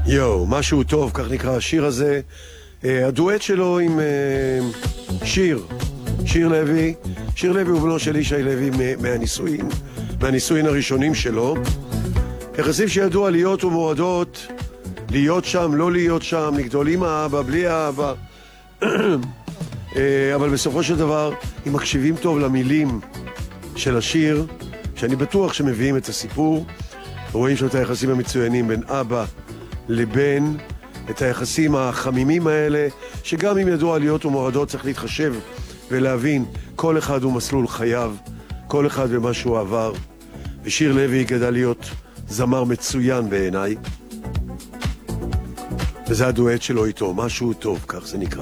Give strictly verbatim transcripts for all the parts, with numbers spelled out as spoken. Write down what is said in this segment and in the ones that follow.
יו, משהו טוב, כך נקרא השיר הזה. הדואט שלו עם שיר, שיר לוי. שיר לוי הוא בנו של ישי לוי מהנישואין, מהנישואין הראשונים שלו. יחסים שידוע להיות ומועדות, להיות שם, לא להיות שם, לגדול עם האבא, בלי האבא. אבל בסופו של דבר, אם מקשיבים טוב למילים של השיר, שאני בטוח שמביאים את הסיפור, רואים שם את היחסים המצוינים בין אבא לבן, את היחסים החמימים האלה, שגם אם ידוע להיות ומורדות צריך להתחשב ולהבין, כל אחד הוא מסלול חייו, כל אחד במה שהוא עבר. ושיר לוי גדל להיות זמר מצוין בעיניי, וזה הדואט שלו איתו, משהו טוב, כך זה נקרא.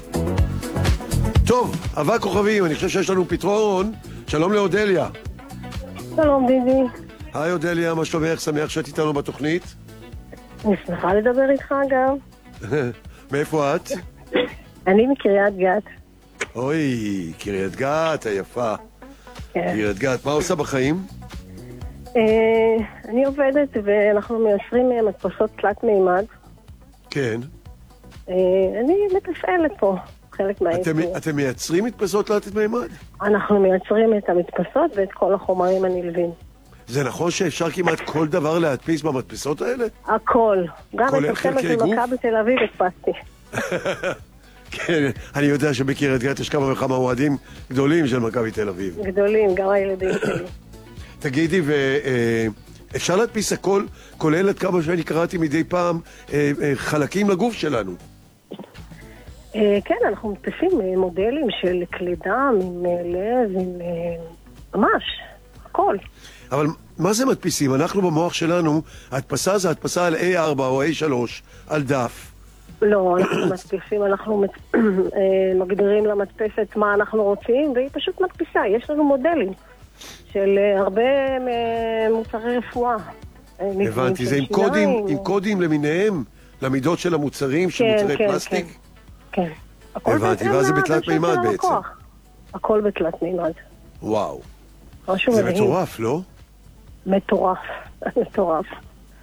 טוב, אבק כוכבים, אני חושב שיש לנו פתרון. שלום לאודליה. שלום דידי. היי אודליה, מה שלומך? שמח שאת איתנו בתוכנית. אני שמחה לדבר איתך אגב. מאיפה את? אני מקריית גת. אוי, קריית גת, היפה. כן. קריית גת, מה עושה בחיים? אני עובדת ואנחנו מייצרים מדפסות תלת מימד. כן. אני מתפעלת פה חלק מהייצור. אתם מייצרים מדפסות תלת מימד? אנחנו מייצרים את המדפסות ואת כל החומרים הנלווים. זה נכון שאפשר כמעט כל דבר להדפיס במדפסות האלה? הכל. גם את הסמל של גוף? מכבי תל אביב הדפסתי. כן, אני יודע שבקריית גת יש כמה וכמה אוהדים גדולים של מכבי תל אביב. גדולים, גם הילדים שלי. תגידי, ואפשר להדפיס הכל, כולל עד כמה שאני קראתי מדי פעם, חלקים לגוף שלנו? כן, אנחנו מדפיסים מודלים של כלי דם, עם לב, עם ממש, הכל. אבל מה זה מדפיסים? אנחנו במוח שלנו, ההדפסה זה הדפסה על איי ארבע או איי שלוש, על דף. לא, אנחנו מדפיסים, אנחנו מגדירים למדפסת מה אנחנו רוצים, והיא פשוט מדפיסה. יש לנו מודלים של הרבה מוצרי רפואה. הבנתי, זה עם קודים, עם קודים למיניהם, למידות של המוצרים, של מוצרי פלסטיק? כן. הבנתי, ואז זה בתלת מימד בעצם. הכל בתלת מימד. וואו. זה מטורף, לא? מטורף, מטורף.